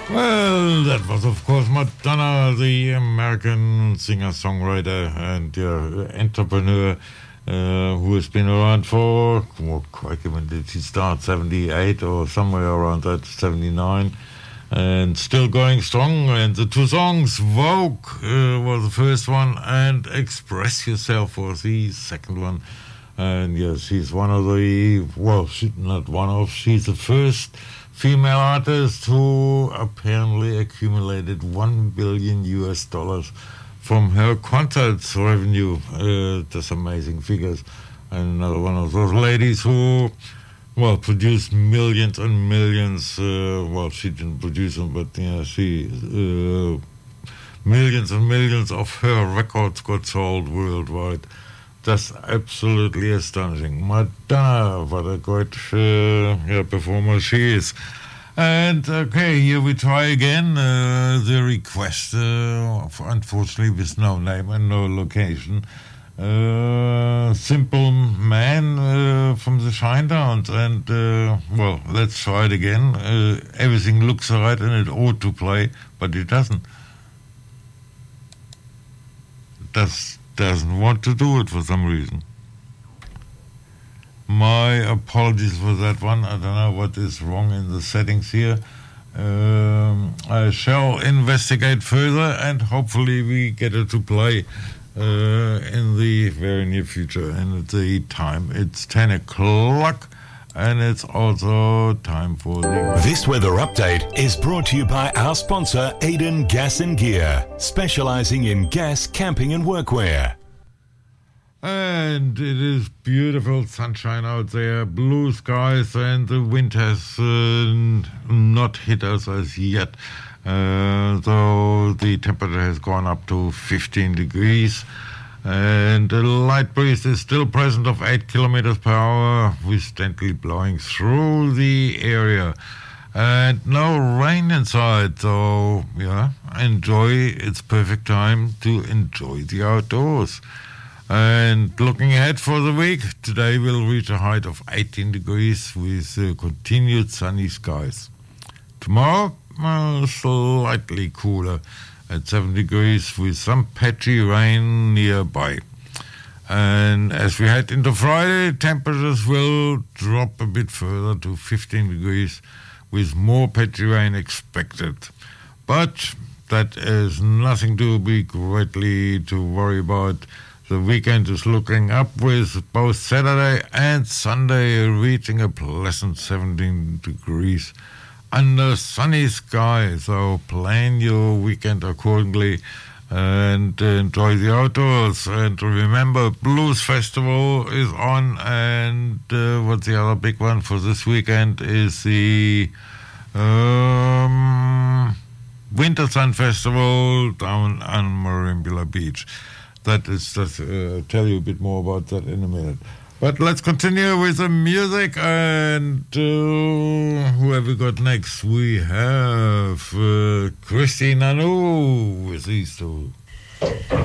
Well, that was, of course, Madonna, the American singer-songwriter and entrepreneur who has been around for, crikey, when did she start? 78 or somewhere around that, 79. And still going strong. And the two songs, Vogue was the first one, and Express Yourself was the second one. And yes, she's one of the, well, she's the first female artist who apparently accumulated $1 billion from her concerts revenue. Just amazing figures. And another one of those ladies who, well, produced millions and millions. Well, she didn't produce them, but she millions and millions of her records got sold worldwide. That's absolutely astonishing. Madonna, what a great performer she is. And, okay, here we try again. The request, unfortunately, with no name and no location. Simple Man from the Shinedown. And, well, let's try it again. Everything looks right and it ought to play, but it doesn't. Doesn't want to do it for some reason. My apologies for that one. I don't know what is wrong in the settings here. I shall investigate further and hopefully we get it to play in the very near future. And at the time, it's 10 o'clock. And it's also time for the... This weather update is brought to you by our sponsor, Aiden Gas and Gear, specializing in gas, camping and workwear. And it is beautiful sunshine out there, blue skies, and the wind has not hit us as yet. Though the temperature has gone up to 15 degrees. And a light breeze is still present of 8 kilometers per hour, with gently blowing through the area. And no rain inside, so, enjoy. It's perfect time to enjoy the outdoors. And looking ahead for the week, today we'll reach a height of 18 degrees with continued sunny skies. Tomorrow, slightly cooler at 7 degrees with some patchy rain nearby. And as we head into Friday, temperatures will drop a bit further to 15 degrees with more patchy rain expected. But that is nothing to be greatly to worry about. The weekend is looking up with both Saturday and Sunday reaching a pleasant 17 degrees under sunny sky. So plan your weekend accordingly and enjoy the outdoors. And remember, Blues Festival is on, and what's the other big one for this weekend is the Winter Sun Festival down on Merimbula Beach. That is just tell you a bit more about that in a minute. But let's continue with the music, and who have we got next? We have Christy Nanu with these two.